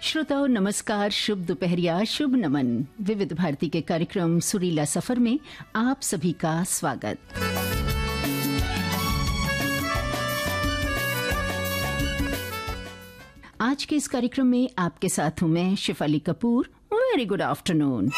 श्रोताओं नमस्कार, शुभ दोपहरिया, शुभ नमन। विविध भारती के कार्यक्रम सुरीला सफर में आप सभी का स्वागत। आज के इस कार्यक्रम में आपके साथ हूं मैं Shifali Kapoor. Very good afternoon.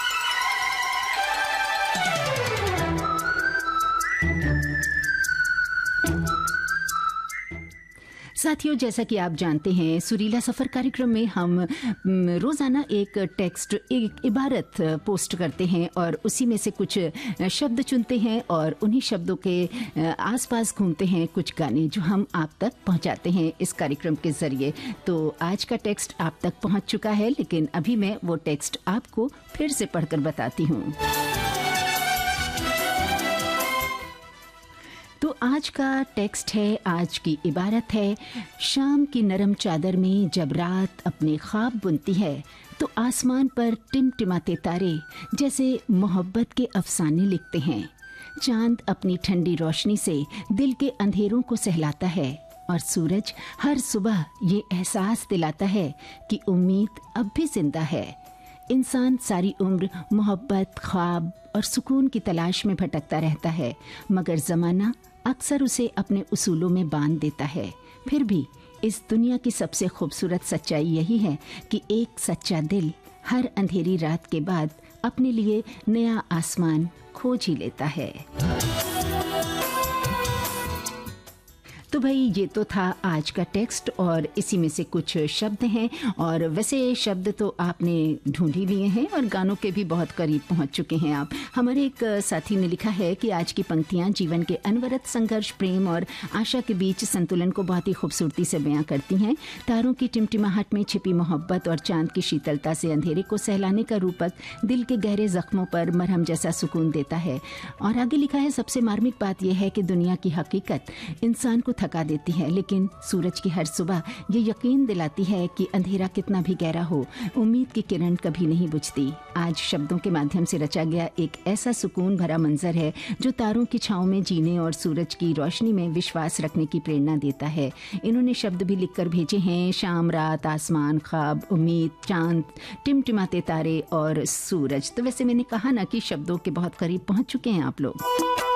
साथियों, जैसा कि आप जानते हैं, सुरीला सफर कार्यक्रम में हम रोजाना एक टेक्स्ट, एक इबारत पोस्ट करते हैं और उसी में से कुछ शब्द चुनते हैं और उन्हीं शब्दों के आसपास घूमते हैं कुछ गाने जो हम आप तक पहुंचाते हैं इस कार्यक्रम के जरिए। तो आज का टेक्स्ट आप तक पहुंच चुका है, लेकिन अभी मैं वो टेक्स्ट आपको फिर से पढ़कर बताती हूँ। तो आज का टेक्स्ट है, आज की इबारत है, शाम की नरम चादर में जब रात अपने ख्वाब बुनती है तो आसमान पर टिमटिमाते तारे जैसे मोहब्बत के अफसाने लिखते हैं। चांद अपनी ठंडी रोशनी से दिल के अंधेरों को सहलाता है और सूरज हर सुबह ये एहसास दिलाता है कि उम्मीद अब भी जिंदा है। इंसान सारी उम्र मोहब्बत, ख्वाब और सुकून की तलाश में भटकता रहता है, मगर ज़माना अक्सर उसे अपने उसूलों में बांध देता है। फिर भी इस दुनिया की सबसे खूबसूरत सच्चाई यही है कि एक सच्चा दिल हर अंधेरी रात के बाद अपने लिए नया आसमान खोज ही लेता है। तो भाई, ये तो था आज का टेक्स्ट और इसी में से कुछ शब्द हैं। और वैसे शब्द तो आपने ढूंढ ही लिए हैं और गानों के भी बहुत करीब पहुंच चुके हैं आप। हमारे एक साथी ने लिखा है कि आज की पंक्तियां जीवन के अनवरत संघर्ष, प्रेम और आशा के बीच संतुलन को बहुत ही खूबसूरती से बयां करती हैं। तारों की टिमटिमाहट में छिपी मोहब्बत और चांद की शीतलता से अंधेरे को सहलाने का रूपक दिल के गहरे जख्मों पर मरहम जैसा सुकून देता है। और आगे लिखा है, सबसे मार्मिक बात यह है कि दुनिया की हकीकत इंसान को थका देती है, लेकिन सूरज की हर सुबह ये यकीन दिलाती है कि अंधेरा कितना भी गहरा हो, उम्मीद की किरण कभी नहीं बुझती। आज शब्दों के माध्यम से रचा गया एक ऐसा सुकून भरा मंजर है जो तारों की छांव में जीने और सूरज की रोशनी में विश्वास रखने की प्रेरणा देता है। इन्होंने शब्द भी लिखकर भेजे हैं, शाम, रात, आसमान, ख्वाब, उम्मीद, चांद, टिमटिमाते तारे और सूरज। तो वैसे मैंने कहा ना कि शब्दों के बहुत करीब पहुंच चुके हैं आप लोग।